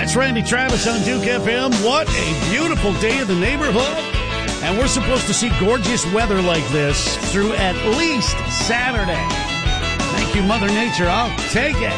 That's Randy Travis on Duke FM. What a beautiful day in the neighborhood. And we're supposed to see gorgeous weather like this through at least Saturday. Thank you, Mother Nature. I'll take it.